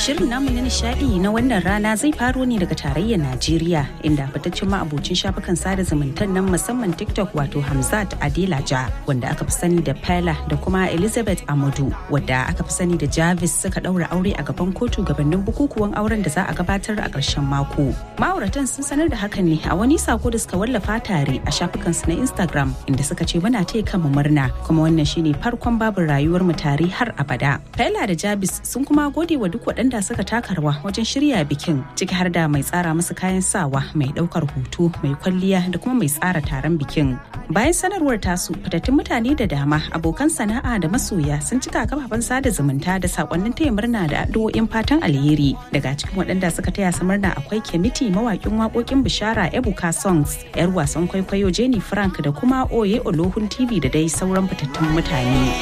Shirin namu na nishadi na wannan rana zai faro ne daga tarayyar Najeriya inda fitaccen ma'abocin shafukan sada zumuntar nan musamman TikTok wato Hamzat Adelaja wanda aka fi sani da Pella da kuma Elizabeth Amadu wadda aka fi sani da Jarvis suka daura aure a gaban kotu gabanin bukukuwan auren da za a gabatar a ƙarshen mako. Ma'auratan sun sanar da hakan ne a wani sako da suka wallafa tare a shafukansu na Instagram inda suka ce muna taya kanmu murna kuma wannan shine farkon babin rayuwar mu tare har abada. Pella da Jarvis sun kuma gode wa duk waɗanda suka taka rawa wajen shirya bikin ciki har da mai tsara musu kayan sawa, mai ɗaukar hoto, mai kwalliya da kuma mai tsara taron bikin. Bayan sanarwar tasu, fitattun mutane da dama, abokan sana'a da masoya sun cika kafafen sada zumunta da sakonnin taya murna da addu'o'in fatan alheri. Daga cikin waɗanda suka taya su murna akwai Kemiti mawaƙin waƙoƙin bishara Ebuka Songs, 'yar wasan kwaikwayo Jenny Frank da kuma Oye Olohun TV da dai sauran fitattun mutane.